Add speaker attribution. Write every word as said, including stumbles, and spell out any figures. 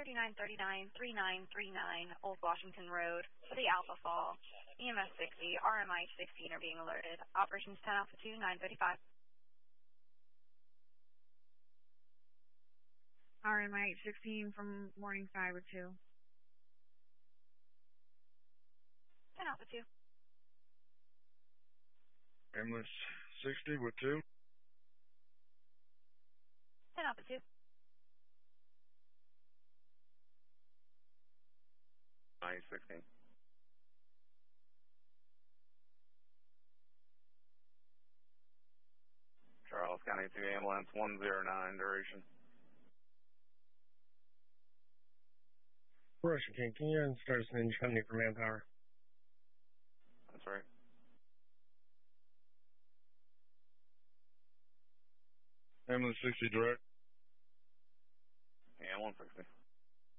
Speaker 1: thirty-nine thirty-nine, thirty-nine thirty-nine Old Washington Road for the Alpha Fall. E M S sixty, R M I sixteen are being alerted. Operations ten Alpha two, nine thirty-five.
Speaker 2: R M I sixteen from morning five or two.
Speaker 1: ten Alpha two.
Speaker 3: Ambulance sixty with two.
Speaker 1: ten Alpha two.
Speaker 4: nine sixteen. Charles County two ambulance one zero nine duration.
Speaker 5: Russian King, can you start us an engine company for manpower?
Speaker 4: That's right.
Speaker 3: Ambulance sixty direct.
Speaker 4: Yeah, one sixty.